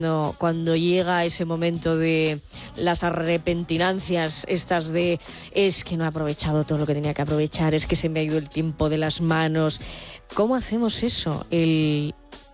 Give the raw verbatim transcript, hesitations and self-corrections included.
No, cuando llega ese momento de las arrepentinancias, estas de es que no he aprovechado todo lo que tenía que aprovechar, es que se me ha ido el tiempo de las manos. ¿Cómo hacemos eso? El